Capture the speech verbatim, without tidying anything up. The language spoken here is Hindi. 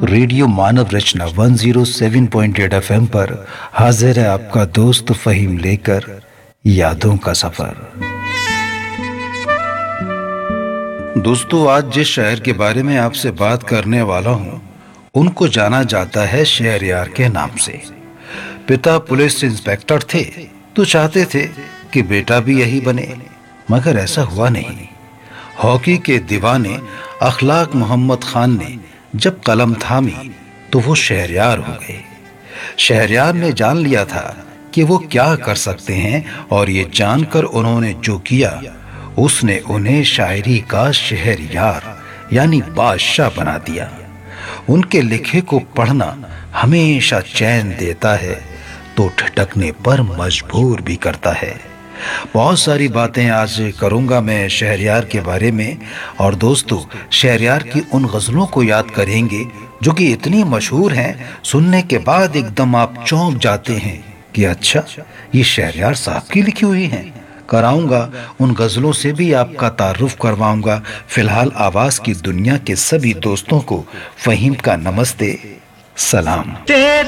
रेडियो मानव रचना एक सौ सात पॉइंट आठ एफएम पर हाजिर है आपका दोस्त फहीम लेकर यादों का सफर। दोस्तों, आज जिस शहर के बारे में आपसे बात करने वाला हूँ उनको जाना जाता है शहरयार के नाम से। पिता पुलिस इंस्पेक्टर थे तो चाहते थे कि बेटा भी यही बने, मगर ऐसा हुआ नहीं। हॉकी के दीवाने अखलाक मोहम्मद खान ने जब कलम थामी तो वो शहरयार हो गए। शहरयार ने जान लिया था कि वो क्या कर सकते हैं और ये जानकर उन्होंने जो किया उसने उन्हें शायरी का शहरयार यानी बादशाह बना दिया। उनके लिखे को पढ़ना हमेशा चैन देता है तो ठटकने पर मजबूर भी करता है। बहुत सारी बातें आज करूंगा मैं शहरयार के बारे में, और दोस्तों शहरयार की उन गज़लों को याद करेंगे जो कि इतनी मशहूर हैं, सुनने के बाद एकदम आप चौंक जाते हैं कि अच्छा ये शहरयार साहब की लिखी हुई हैं। कराऊंगा उन गज़लों से भी आपका तारुफ करवाऊंगा। फिलहाल आवाज़ की दुनिया के सभी दोस्तों को फहीम का नमस्ते, सलाम।